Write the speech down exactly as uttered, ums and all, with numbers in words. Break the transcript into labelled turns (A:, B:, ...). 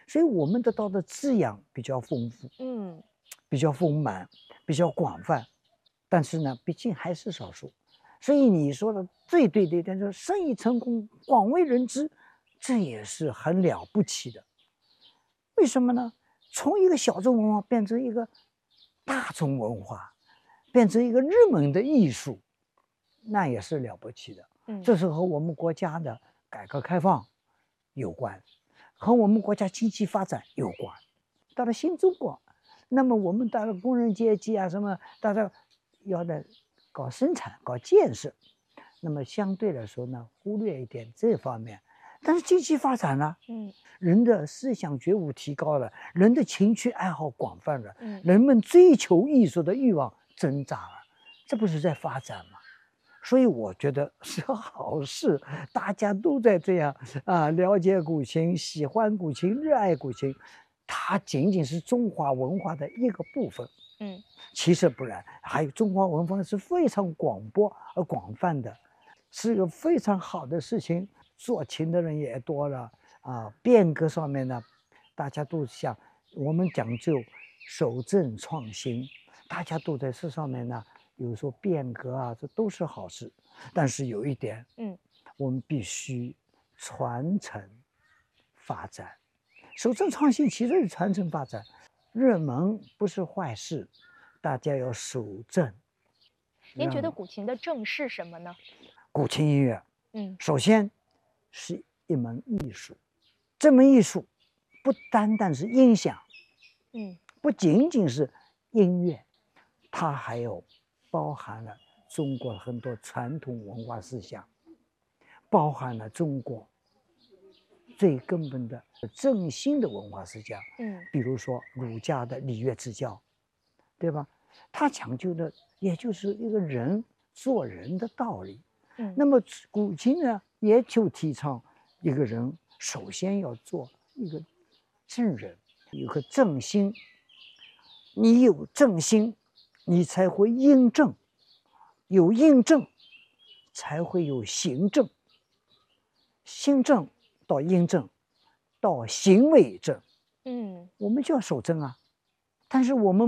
A: 所以我们得到的滋养比较丰富，
B: 嗯，
A: 比较丰满，比较广泛。但是呢，毕竟还是少数。所以你说的最对的一点就是生意成功，广为人知，这也是很了不起的。为什么呢？从一个小众文化变成一个大众文化，变成一个热门的艺术，那也是了不起的。
B: 嗯，
A: 这是和我们国家的改革开放有关，和我们国家经济发展有关。到了新中国，那么我们到了工人阶级啊，什么大家要的搞生产、搞建设，那么相对来说呢，忽略一点这方面。但是经济发展了，
B: 嗯
A: 人的思想觉悟提高了，人的情趣爱好广泛了，
B: 嗯
A: 人们追求艺术的欲望增长了，这不是在发展吗？所以我觉得是好事，大家都在这样啊，了解古琴，喜欢古琴，热爱古琴，它仅仅是中华文化的一个部分，
B: 嗯
A: 其实不然。还有中华文化是非常广博而广泛的，是个非常好的事情。做琴的人也多了啊，变革上面呢，大家都想我们讲究守正创新，大家都在这上面呢。有时候变革啊，这都是好事，但是有一点，
B: 嗯
A: 我们必须传承发展。守正创新其实是传承发展，热门不是坏事，大家要守正。
B: 您觉得
A: 让
B: 古琴的正是什么呢？
A: 古琴音乐
B: 嗯
A: 首先是一门艺术，这门艺术不单单是音响，
B: 嗯
A: 不仅仅是音乐，它还有包含了中国很多传统文化思想，包含了中国最根本的正心的文化思想。
B: 嗯
A: 比如说儒家的礼乐之教，对吧？它讲究的也就是一个人做人的道理。
B: 嗯
A: 那么古琴呢，也就提倡一个人首先要做一个正人，有个正心。你有正心，你才会印正，有印正，才会有行正，心正到印正，到行为正，
B: 嗯。
A: 我们就要守正啊。但是我们